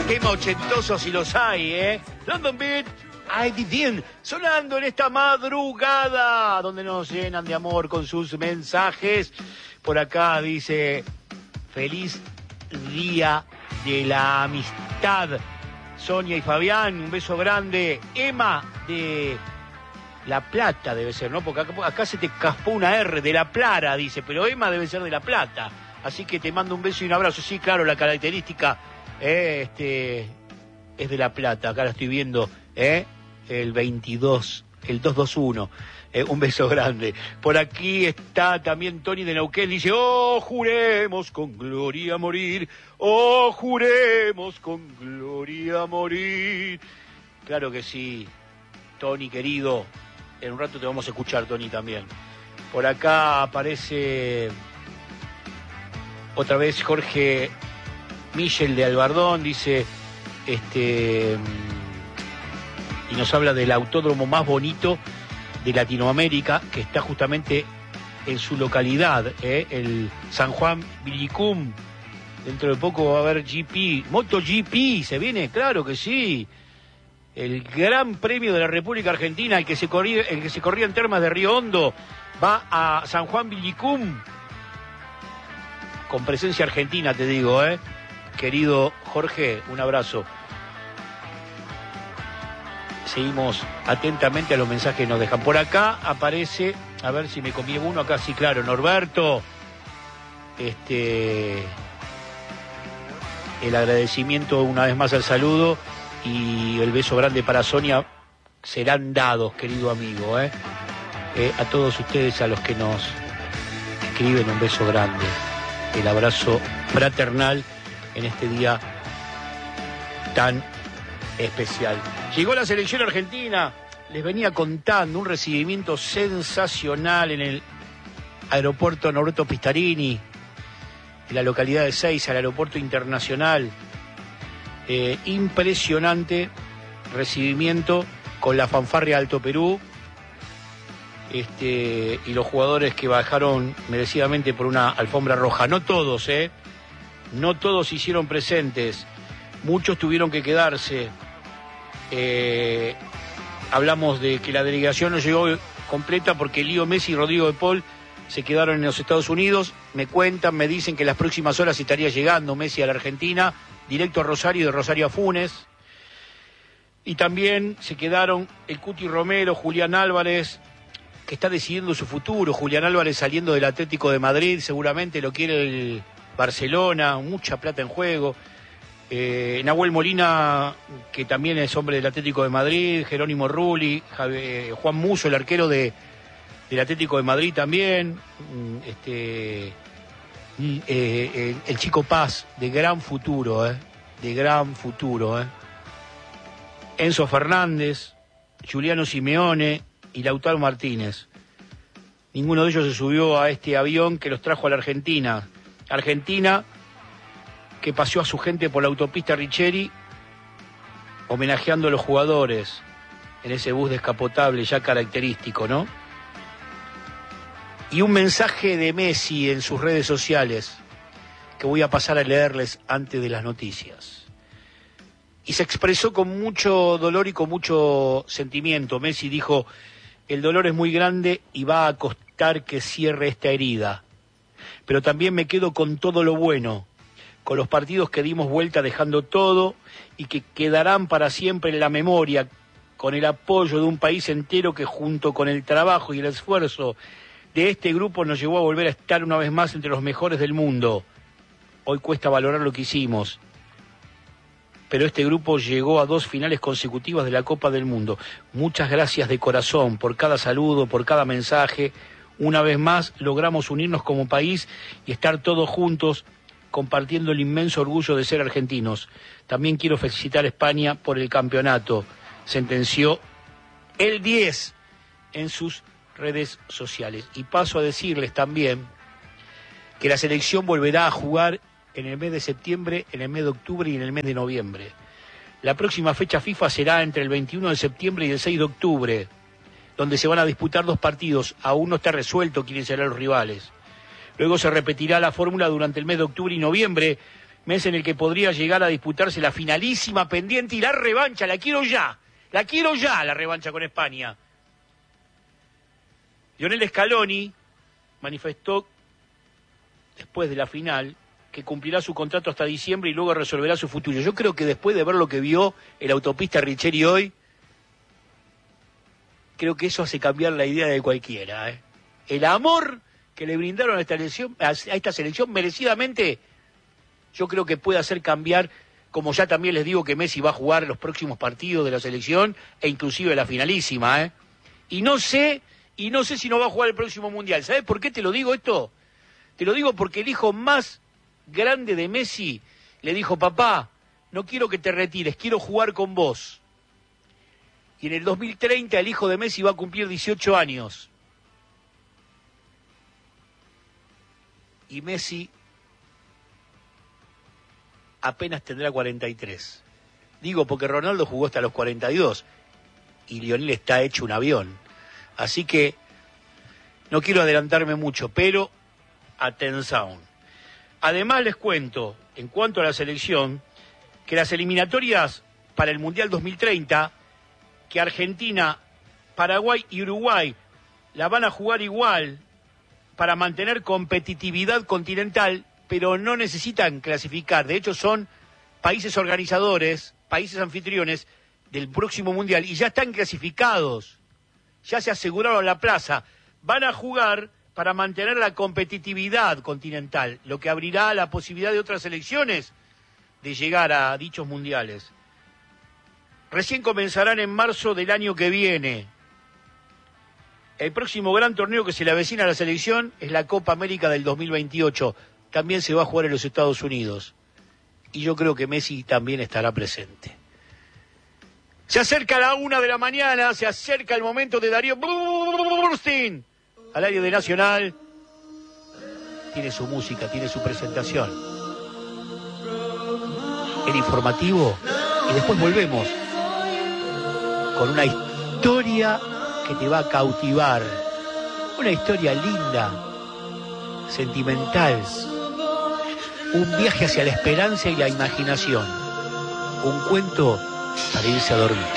Tema ochentoso si los hay, ¿eh? London Beat, I Did, sonando en esta madrugada, donde nos llenan de amor con sus mensajes. Por acá dice, feliz día de la amistad. Sonia y Fabián, un beso grande. Emma de La Plata debe ser, ¿no? Porque acá se te caspó una R, de La Plata, dice, pero Emma debe ser de La Plata. Así que te mando un beso y un abrazo. Sí, claro, la característica es de La Plata. Acá la estoy viendo, el 22, el 221. Un beso grande. Por aquí está también Tony de Neuquén. Dice, oh, juremos con gloria morir. Oh, juremos con gloria morir. Claro que sí, Tony querido. En un rato te vamos a escuchar, Tony, también. Por acá aparece otra vez Jorge Michel de Albardón. Dice, y nos habla del autódromo más bonito de Latinoamérica, que está justamente en su localidad, el San Juan Villicum. Dentro de poco va a haber GP, MotoGP, ¿se viene? Claro que sí. El Gran Premio de la República Argentina, el que se corría en Termas de Río Hondo, va a San Juan Villicum, con presencia argentina, te digo, querido Jorge, un abrazo. Seguimos atentamente a los mensajes que nos dejan. Por acá aparece, a ver si me comí uno acá, sí, claro, Norberto. El agradecimiento una vez más al saludo y el beso grande para Sonia serán dados, querido amigo. A todos ustedes, a los que nos escriben, un beso grande. El abrazo fraternal en este día tan especial. Llegó la selección argentina, les venía contando, un recibimiento sensacional en el aeropuerto Norberto Pistarini, en la localidad de Seiza, el aeropuerto internacional. Impresionante recibimiento con la fanfarria Alto Perú, y los jugadores que bajaron merecidamente por una alfombra roja. No todos, no todos se hicieron presentes, muchos tuvieron que quedarse. Hablamos de que la delegación no llegó completa porque Leo Messi y Rodrigo de Paul se quedaron en los Estados Unidos. Me cuentan, me dicen que en las próximas horas estaría llegando Messi a la Argentina, directo a Rosario y de Rosario a Funes. Y también se quedaron el Cuti Romero, Julián Álvarez, que está decidiendo su futuro. Julián Álvarez saliendo del Atlético de Madrid, seguramente lo quiere el Barcelona, mucha plata en juego. Nahuel Molina, que también es hombre del Atlético de Madrid, Jerónimo Rulli, Juan Musso, el arquero del Atlético de Madrid también, el Chico Paz, de gran futuro, Enzo Fernández, Juliano Simeone y Lautaro Martínez. Ninguno de ellos se subió a este avión que los trajo a la Argentina. Argentina, que paseó a su gente por la autopista Richeri, homenajeando a los jugadores en ese bus descapotable ya característico, ¿no? Y un mensaje de Messi en sus redes sociales, que voy a pasar a leerles antes de las noticias. Y se expresó con mucho dolor y con mucho sentimiento. Messi dijo, el dolor es muy grande y va a costar que cierre esta herida. Pero también me quedo con todo lo bueno, con los partidos que dimos vuelta dejando todo y que quedarán para siempre en la memoria, con el apoyo de un país entero que junto con el trabajo y el esfuerzo de este grupo nos llevó a volver a estar una vez más entre los mejores del mundo. Hoy cuesta valorar lo que hicimos, pero este grupo llegó a 2 finales consecutivas de la Copa del Mundo. Muchas gracias de corazón por cada saludo, por cada mensaje. Una vez más logramos unirnos como país y estar todos juntos compartiendo el inmenso orgullo de ser argentinos. También quiero felicitar a España por el campeonato, sentenció el 10 en sus redes sociales. Y paso a decirles también que la selección volverá a jugar en el mes de septiembre, en el mes de octubre y en el mes de noviembre. La próxima fecha FIFA será entre el 21 de septiembre y el 6 de octubre, donde se van a disputar 2 partidos. Aún no está resuelto quiénes serán los rivales. Luego se repetirá la fórmula durante el mes de octubre y noviembre, mes en el que podría llegar a disputarse la finalísima pendiente y la revancha. La quiero ya, la revancha con España. Lionel Scaloni manifestó después de la final que cumplirá su contrato hasta diciembre y luego resolverá su futuro. Yo creo que después de ver lo que vio en la autopista Richeri hoy, creo que eso hace cambiar la idea de cualquiera. El amor que le brindaron a esta selección merecidamente, yo creo que puede hacer cambiar, como ya también les digo que Messi va a jugar los próximos partidos de la selección e inclusive la finalísima. Y no sé si no va a jugar el próximo Mundial. ¿Sabes por qué te lo digo esto? Te lo digo porque el hijo más grande de Messi le dijo: papá, no quiero que te retires, quiero jugar con vos. Y en el 2030 el hijo de Messi va a cumplir 18 años. Y Messi apenas tendrá 43. Digo porque Ronaldo jugó hasta los 42 y Lionel está hecho un avión. Así que no quiero adelantarme mucho, pero atención. Además les cuento, en cuanto a la selección, que las eliminatorias para el Mundial 2030, que Argentina, Paraguay y Uruguay la van a jugar igual para mantener competitividad continental, pero no necesitan clasificar. De hecho, son países organizadores, países anfitriones del próximo Mundial y ya están clasificados. Ya se aseguraron la plaza. Van a jugar para mantener la competitividad continental, lo que abrirá la posibilidad de otras selecciones de llegar a dichos mundiales. Recién comenzarán en marzo del año que viene. El próximo gran torneo que se le avecina a la selección es la Copa América del 2028. También se va a jugar en los Estados Unidos. Y yo creo que Messi también estará presente. Se acerca la 1 de la mañana, se acerca el momento de Darío Burstein al aire de Nacional. Tiene su música, tiene su presentación. El informativo. Y después volvemos con una historia que te va a cautivar. Una historia linda, sentimental. Un viaje hacia la esperanza y la imaginación. Un cuento para irse a dormir.